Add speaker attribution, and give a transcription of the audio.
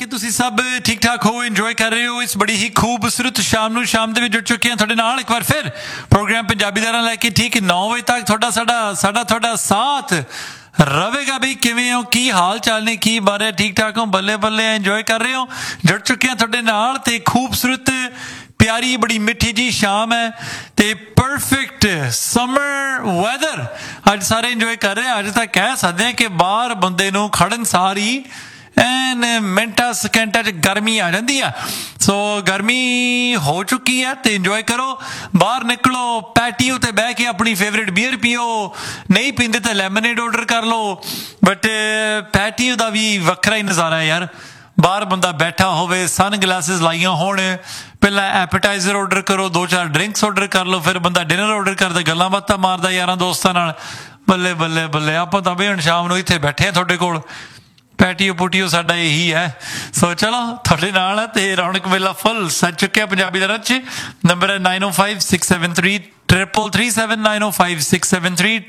Speaker 1: कि तुसी सब ठीक ठाक हो, इंजॉय कर रहे हो इस बड़ी ही खूबसूरत शाम ਨੂੰ। शाम ਦੇ ਵਿੱਚ ਜੁੜ ਚੁੱਕੇ ਹਾਂ ਤੁਹਾਡੇ ਨਾਲ ਇੱਕ ਵਾਰ ਫਿਰ ਪ੍ਰੋਗਰਾਮ ਪੰਜਾਬੀ ਦਾ ਲੈ ਕੇ ਠੀਕ 9 ਵਜੇ ਤੱਕ ਤੁਹਾਡਾ ਸਾਥ ਰਵੇਗਾ। ਬਈ ਕਿਵੇਂ ਹੋ, ਕੀ ਹਾਲ ਚਾਲ ਨੇ, ਕੀ ਬਾਰੇ ਠੀਕ ਠਾਕ ਹੋ, ਬੱਲੇ ਬੱਲੇ ਇੰਜॉय ਕਰ ਰਹੇ ਹੋ। ਜੁੜ ਚੁੱਕੇ ਹਾਂ ਤੁਹਾਡੇ ਨਾਲ ਤੇ ਖੂਬਸੂਰਤ ਪਿਆਰੀ ਬੜੀ ਮਿੱਠੀ ਜੀ ਸ਼ਾਮ ਹੈ ਤੇ ਪਰਫੈਕਟ ਸਮਰ ਵੈਦਰ ਅੱਜ ਸਾਰੇ ਇੰਜॉय ਕਰ ਰਹੇ। ਅੱਜ ਤਾਂ ਕਹਿ ਸਕਦੇ ਹਾਂ ਕਿ ਬਾਹਰ ਬੰਦੇ ਨੂੰ ਖੜਨ ਸਾਰੀ ਐਨ ਮਿੰਟਾਂ ਸਕਿੰਟਾਂ 'ਚ ਗਰਮੀ ਆ ਜਾਂਦੀ ਆ। ਸੋ ਗਰਮੀ ਹੋ ਚੁੱਕੀ ਹੈ ਤੇ ਇੰਜॉय ਕਰੋ, ਬਾਹਰ ਨਿਕਲੋ, ਪੈਟੀਓ ਤੇ ਬਹਿ ਕੇ ਆਪਣੀ ਫੇਵਰੇਟ ਬੀਅਰ ਪੀਓ, ਨਹੀਂ ਪੀਂਦੇ ਤਾਂ ਲੈਮਨੇਡ ਆਰਡਰ ਕਰ ਲਓ। ਬਟ ਪੈਟੀਓ ਦਾ ਵੀ ਵੱਖਰਾ ਹੀ ਨਜ਼ਾਰਾ ਹੈ ਯਾਰ। ਬਾਹਰ ਬੰਦਾ ਬੈਠਾ ਹੋਵੇ, ਸਨ ਗਲਾਸਿਸ ਲਾਈਆਂ ਹੋਣ, ਪਹਿਲਾਂ ਐਪੇਟਾਈਜ਼ਰ ਆਰਡਰ ਕਰੋ, 2-4 ਡਰਿੰਕਸ ਆਰਡਰ ਕਰ ਲਓ, ਫਿਰ ਬੰਦਾ ਡਿਨਰ ਆਰਡਰ ਕਰਦਾ, ਗੱਲਾਂ ਬਾਤਾਂ ਮਾਰਦਾ ਯਾਰਾਂ ਦੋਸਤਾਂ ਨਾਲ। ਬੱਲੇ ਬੱਲੇ ਬੱਲੇ, ਆਪਾਂ ਤਾਂ ਬਈ ਹੁਣ ਸ਼ਾਮ ਨੂੰ ਇੱਥੇ ਬੈਠੇ ਹਾਂ ਤੁਹਾਡੇ ਕੋਲ, ਪੈਟੀਓ ਪੁਟੀਓ ਸਾਡਾ ਇਹੀ ਹੈ। ਸੋ ਚਲੋ ਤੁਹਾਡੇ ਨਾਲ ਹੈ ਤੇ ਰੌਣਕ ਮੇਲਾ ਫੁੱਲ ਸੱਜ ਚੁੱਕਿਆ ਪੰਜਾਬੀ ਦਾ ਰਚ। ਨੰਬਰ ਹੈ 9056733337 905673